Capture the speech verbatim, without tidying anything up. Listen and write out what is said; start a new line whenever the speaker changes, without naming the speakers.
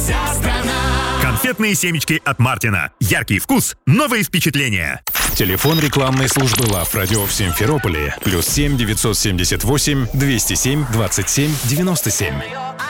вся страна.
Конфетные семечки от Мартина. Яркий вкус, новые впечатления.
Телефон рекламной службы Love Radio в Симферополе. Плюс семь девятьсот семьдесят восемь двести семь двадцать семь девяносто семь.